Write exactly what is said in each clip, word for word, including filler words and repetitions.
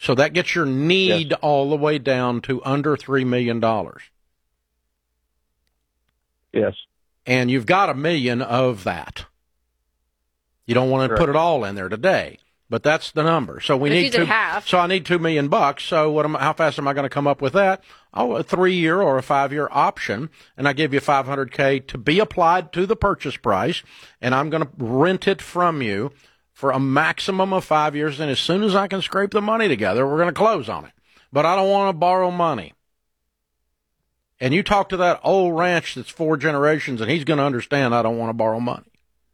So that gets your need yes. all the way down to under three million dollars. Yes. And you've got a million of that. You don't want to Correct. Put it all in there today, but that's the number. So we but need two. Half. So I need two million bucks. So what am, how fast am I going to come up with that? Oh, a three-year or a five-year option, and I give you five hundred K to be applied to the purchase price, and I'm going to rent it from you for a maximum of five years, and as soon as I can scrape the money together, we're going to close on it. But I don't want to borrow money. And you talk to that old ranch that's four generations, and he's going to understand I don't want to borrow money.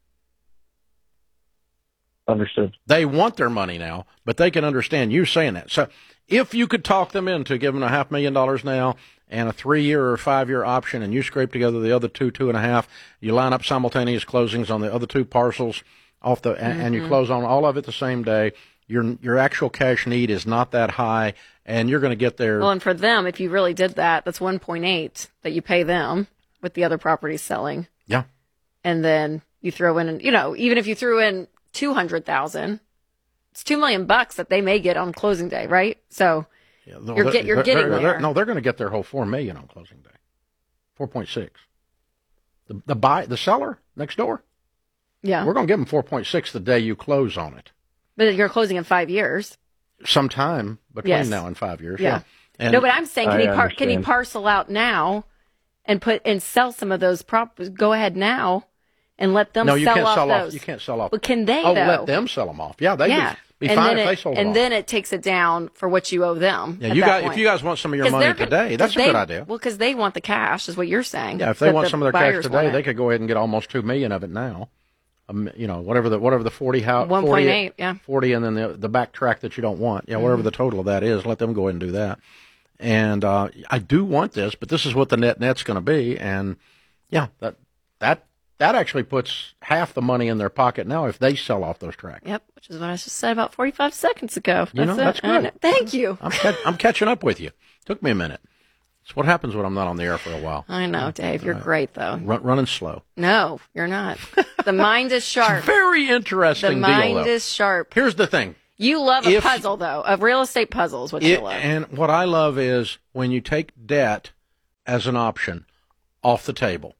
Understood. They want their money now, but they can understand you saying that. So if you could talk them into giving a half million dollars now and a three-year or five-year option, and you scrape together the other two, two and a half, you line up simultaneous closings on the other two parcels, off the and, mm-hmm. and you close on all of it the same day, your your actual cash need is not that high, and you're going to get there. Well, and for them, if you really did that, that's one point eight that you pay them with the other properties selling. Yeah. And then you throw in, you know, even if you threw in two hundred thousand, it's two million bucks that they may get on closing day, right? So yeah, no, you're get you're they're, getting they're, there. They're, no, they're going to get their whole four million on closing day, four point six. The the buy the seller next door. Yeah. We're going to give them four point six the day you close on it. But you're closing in five years. Sometime between yes. now and five years. Yeah. yeah. And no, but I'm saying, can I he par- understand. can he parcel out now and put and sell some of those properties? Go ahead now and let them no, you sell can't off sell those. off. You can't sell off. But can they, oh, though? let them sell them off. Yeah, they'd yeah. be, be and fine then if it, they sold them And off. then it takes it down for what you owe them. Yeah, at you that got, point. if you guys want some of your money today, that's a they, good idea. Well, because they want the cash, is what you're saying. Yeah, if they that want the some of their cash buyers today, want they it. could go ahead and get almost two million of it now. Um, you know, whatever the whatever the forty house one point eight, yeah, forty, and then the the back track that you don't want. Yeah, whatever mm-hmm. the total of that is, let them go ahead and do that. And uh, I do want this, but this is what the net net's going to be. And yeah, that that that actually puts half the money in their pocket now if they sell off those tracks. Yep, which is what I just said about forty-five seconds ago. You know, that's, that's good. Thank you. I'm ca- I'm catching up with you. Took me a minute. It's what happens when I'm not on the air for a while. I know, Dave. You're right. great, though. Run, running slow. No, you're not. The mind is sharp. Very interesting The deal, mind though. is sharp. Here's the thing. You love a If- puzzle, though. A real estate puzzle is what you It, love. and what I love is when you take debt as an option off the table.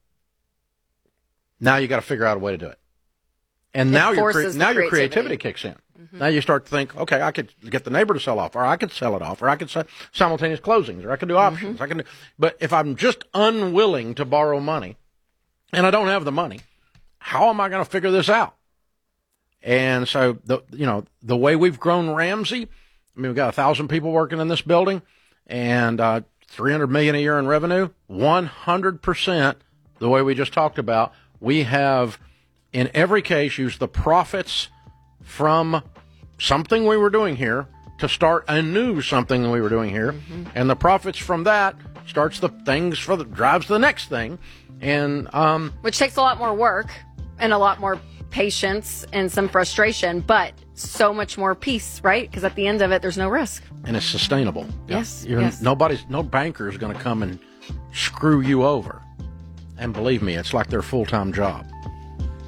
Now you got to figure out a way to do it. And It now your forces the now your creativity. creativity kicks in. Mm-hmm. Now you start to think, okay, I could get the neighbor to sell off, or I could sell it off, or I could sell simultaneous closings, or I could do options. Mm-hmm. I can do, but if I'm just unwilling to borrow money, and I don't have the money, how am I going to figure this out? And so the you know the way we've grown Ramsey, I mean we've got a thousand people working in this building, and uh, three hundred million a year in revenue. One hundred percent the way we just talked about. We have in every case used the profits from something we were doing here to start a new something we were doing here, mm-hmm. and the profits from that starts the things for the drives the next thing, and um, which takes a lot more work and a lot more patience and some frustration, but so much more peace, right? Because at the end of it, there's no risk, and it's sustainable. Yes, You're, yes. Nobody's no banker is going to come and screw you over, and believe me, it's like their full time job.